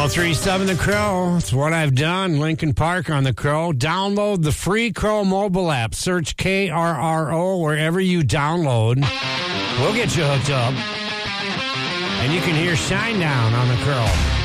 1037 The Crow. It's what I've done. Lincoln Park on The Crow. Download the free Crow mobile app. Search KRRO wherever you download. We'll get you hooked up. And you can hear Shinedown on The Crow.